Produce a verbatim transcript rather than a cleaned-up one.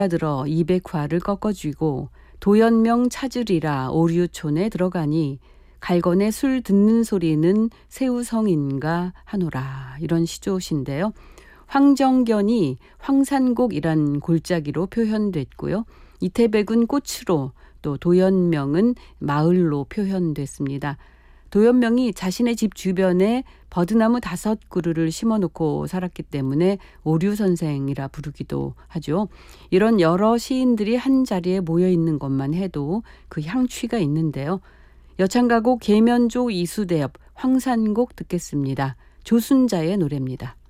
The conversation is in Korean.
들어 이백화를 꺾어쥐고 도연명 찾으리라 오류촌에 들어가니 갈건의 술 듣는 소리는 새우성인가 하노라. 이런 시조신데요. 황정견이 황산곡이란 골짜기로 표현됐고요. 이태백은 꽃으로, 또 도연명은 마을로 표현됐습니다. 도연명이 자신의 집 주변에 버드나무 다섯 그루를 심어놓고 살았기 때문에 오류선생이라 부르기도 하죠. 이런 여러 시인들이 한자리에 모여있는 것만 해도 그 향취가 있는데요. 여창가곡 계면조 이수대엽 황산곡 듣겠습니다. 조순자의 노래입니다.